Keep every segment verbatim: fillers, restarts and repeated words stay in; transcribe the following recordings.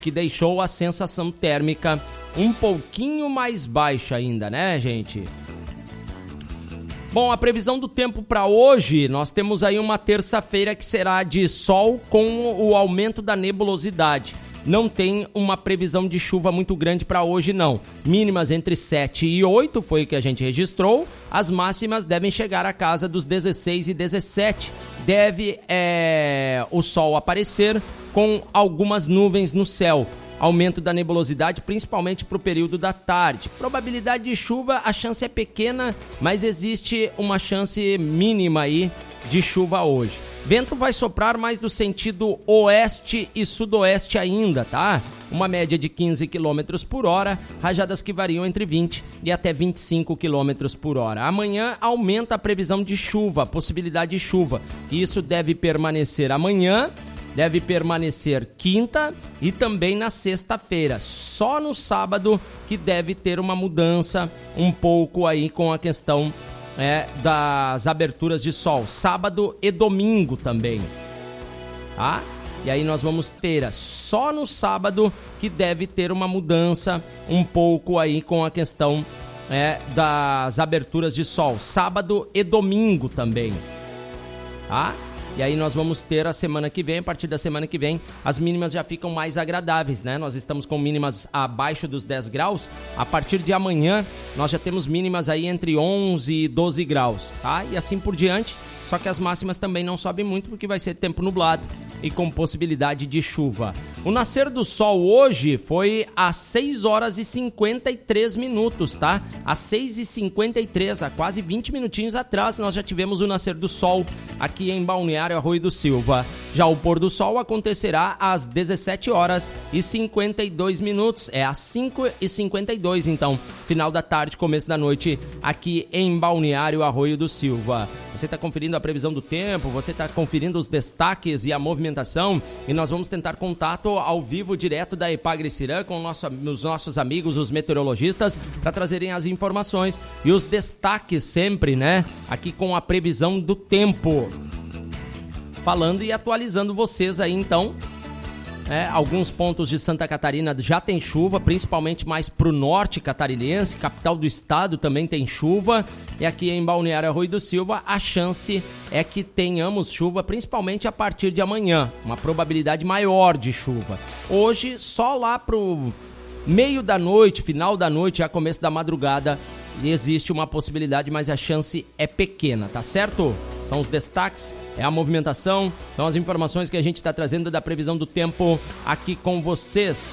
que deixou a sensação térmica um pouquinho mais baixa ainda, né, gente? Bom, a previsão do tempo para hoje, nós temos aí uma terça-feira que será de sol com o aumento da nebulosidade. Não tem uma previsão de chuva muito grande para hoje, não. Mínimas entre sete e oito foi o que a gente registrou. As máximas devem chegar à casa dos dezesseis e dezessete. Deve é, o sol aparecer com algumas nuvens no céu. Aumento da nebulosidade, principalmente para o período da tarde. Probabilidade de chuva, a chance é pequena, mas existe uma chance mínima aí de chuva hoje. Vento vai soprar mais do sentido oeste e sudoeste ainda, tá? Uma média de quinze quilômetros por hora, rajadas que variam entre vinte e até vinte e cinco quilômetros por hora. Amanhã aumenta a previsão de chuva, possibilidade de chuva. Isso deve permanecer amanhã, deve permanecer quinta e também na sexta-feira. Só no sábado que deve ter uma mudança um pouco aí com a questão É, das aberturas de sol, sábado e domingo também, tá? E aí nós vamos ter só no sábado que deve ter uma mudança um pouco aí com a questão é, das aberturas de sol, sábado e domingo também, tá? E aí nós vamos ter a semana que vem, a partir da semana que vem, as mínimas já ficam mais agradáveis, né? Nós estamos com mínimas abaixo dos dez graus. A partir de amanhã, nós já temos mínimas aí entre onze e doze graus, tá? E assim por diante, só que as máximas também não sobem muito, porque vai ser tempo nublado e com possibilidade de chuva. O nascer do sol hoje foi às seis horas e cinquenta e três minutos, tá? Às seis e cinquenta e três, há quase vinte minutinhos atrás, nós já tivemos o nascer do sol aqui em Balneário Arroio do Silva. Já o pôr do sol acontecerá às dezessete horas e cinquenta e dois minutos, é às cinco e cinquenta e dois, então, final da tarde, começo da noite, aqui em Balneário Arroio do Silva. Você está conferindo a previsão do tempo, você está conferindo os destaques e a movimentação, e nós vamos tentar contato ao vivo, direto da Epagre-Cirã, com nosso, os nossos amigos, os meteorologistas, para trazerem as informações e os destaques sempre, né, aqui com a previsão do tempo. Falando e atualizando vocês aí, então, é, alguns pontos de Santa Catarina já tem chuva, principalmente mais pro norte catarinense, capital do estado também tem chuva, e aqui em Balneário Arroio do Silva a chance é que tenhamos chuva, principalmente a partir de amanhã, uma probabilidade maior de chuva. Hoje, só lá pro meio da noite, final da noite, já começo da madrugada, existe uma possibilidade, mas a chance é pequena, tá certo? São os destaques, é a movimentação, são as informações que a gente está trazendo da previsão do tempo aqui com vocês.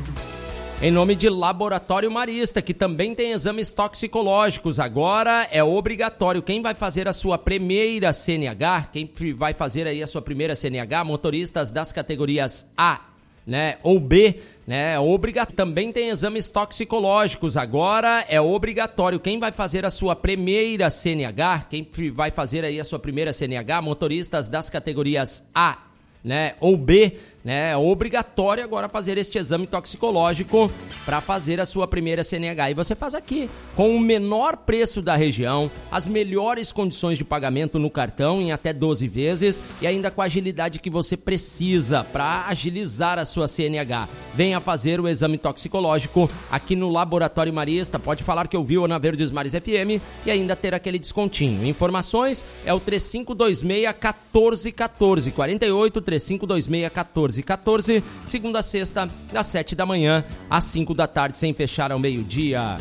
Em nome de Laboratório Marista, que também tem exames toxicológicos, agora é obrigatório. Quem vai fazer a sua primeira C N H, quem vai fazer aí a sua primeira C N H, motoristas das categorias A, né, ou B, né, obrigatório. Também tem exames toxicológicos, agora é obrigatório. Quem vai fazer a sua primeira C N H, quem vai fazer aí a sua primeira C N H, motoristas das categorias A, né, ou B, né, é obrigatório agora fazer este exame toxicológico para fazer a sua primeira C N H. E você faz aqui, com o menor preço da região, as melhores condições de pagamento no cartão em até doze vezes e ainda com a agilidade que você precisa para agilizar a sua C N H. Venha fazer o exame toxicológico aqui no Laboratório Marista. Pode falar que ouviu na Verdes Mares F M e ainda ter aquele descontinho. Informações é o três cinco dois seis, um quatro um quatro, quarenta e oito, três cinco dois seis, um quatro um quatro, segunda a sexta, das sete da manhã às cinco da tarde, sem fechar ao meio-dia.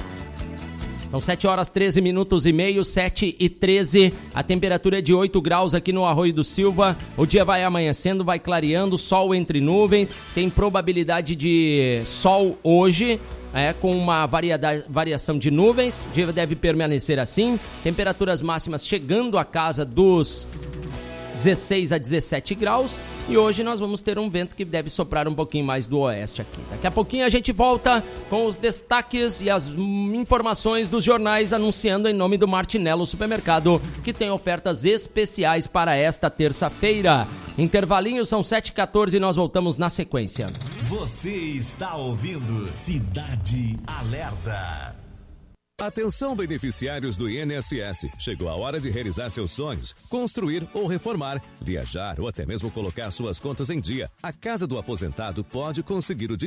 São sete horas, treze minutos e meio, sete e treze. A temperatura é de oito graus aqui no Arroio do Silva. O dia vai amanhecendo, vai clareando, sol entre nuvens. Tem probabilidade de sol hoje, é, com uma variedade, variação de nuvens. O dia deve permanecer assim. Temperaturas máximas chegando à casa dos dezesseis a dezessete graus, e hoje nós vamos ter um vento que deve soprar um pouquinho mais do oeste aqui. Daqui a pouquinho a gente volta com os destaques e as informações dos jornais, anunciando em nome do Martinello Supermercado, que tem ofertas especiais para esta terça-feira. Intervalinho, são sete e quatorze e nós voltamos na sequência. Você está ouvindo Cidade Alerta. Atenção, beneficiários do I N S S. Chegou a hora de realizar seus sonhos, construir ou reformar, viajar ou até mesmo colocar suas contas em dia. A Casa do Aposentado pode conseguir o dinheiro